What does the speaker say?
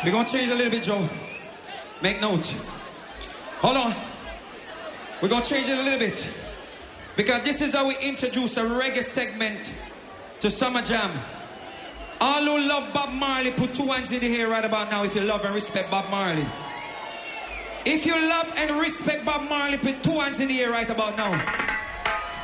We're going to change a little bit, Joe. Make note. Hold on. We're going to change it a little bit. Because this is how we introduce a reggae segment to Summer Jam. All who love Bob Marley, put 2 hands in the air right about now if you love and respect Bob Marley. If you love and respect Bob Marley, put 2 hands in the air right about now.